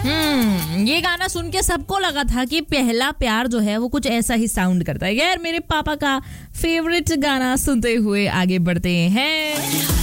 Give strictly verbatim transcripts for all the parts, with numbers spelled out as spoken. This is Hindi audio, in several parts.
हम्म ये गाना सुन के सबको लगा था कि पहला प्यार जो है वो कुछ ऐसा ही साउंड करता है। यार मेरे पापा का फेवरेट गाना सुनते हुए आगे बढ़ते हैं।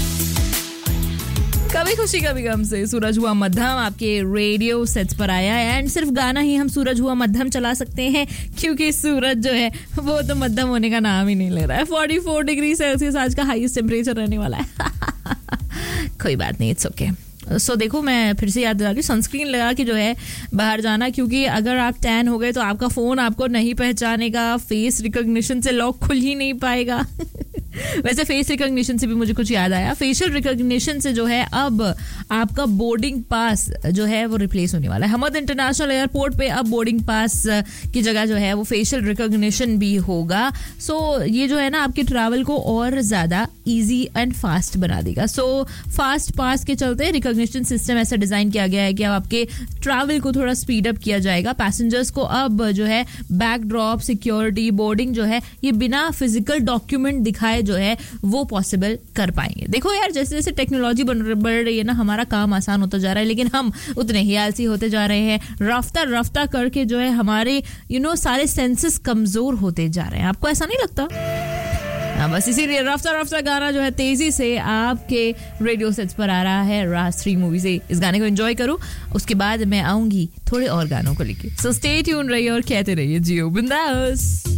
कभी खुशी कभी गम से सूरज हुआ मध्यम आपके रेडियो सेट्स पर आया है। एंड सिर्फ गाना ही हम सूरज हुआ मध्यम चला सकते हैं क्योंकि सूरज जो है वो तो मध्यम होने का नाम ही नहीं ले रहा है। चौवालीस डिग्री सेल्सियस आज का हाईएस्ट टेम्परेचर रहने वाला है। कोई बात नहीं, इट्स ओके। सो so, देखो मैं फिर से याद दिला रही हूँ, सनस्क्रीन लगा के जो है बाहर जाना, क्योंकि अगर आप टैन हो गए तो आपका फोन आपको नहीं पहचानेगा, फेस रिकॉग्निशन से लॉक खुल ही नहीं पाएगा। वैसे फेस रिकॉग्निशन से भी मुझे कुछ याद आया, फेशियल रिकॉग्निशन से जो है अब आपका बोर्डिंग पास जो है वो रिप्लेस होने वाला है। हमद इंटरनेशनल एयरपोर्ट पे अब बोर्डिंग पास की जगह जो है वो फेशियल रिकॉग्निशन भी होगा। सो so, ये जो है ना आपके ट्रैवल को और ज़्यादा इजी एंड फास्ट बना देगा। सो फास्ट पास के चलते रिकॉग्निशन सिस्टम ऐसा डिज़ाइन किया गया है कि अब आपके ट्रैवल को थोड़ा स्पीड अप किया जाएगा। पैसेंजर्स को अब जो है बैक ड्रॉप, सिक्योरिटी, बोर्डिंग जो है ये बिना फिजिकल डॉक्यूमेंट दिखाए जो है वो पॉसिबल कर पाएंगे। देखो यार, जैसे जैसे टेक्नोलॉजी बढ़ रही है ना, हमारा काम आसान होता जा रहा है, लेकिन हम उतने ही आलसी होते जा रहे हैं। रफ्ता रफ्ता करके जो है हमारे यू नो सारे सेंसेस कमजोर होते जा रहे हैं। आपको ऐसा नहीं लगता? हाँ, बस इसीलिए रफ्ता रफ्ता गाना जो है तेजी से आपके रेडियो सेट्स पर आ रहा है राज थ्री मूवी से। इस गाने को एंजॉय करो, उसके बाद मैं आऊंगी थोड़े और गानों को लेके। सो स्टे ट्यून रहिए और कहते रहिए जियो बिंदास।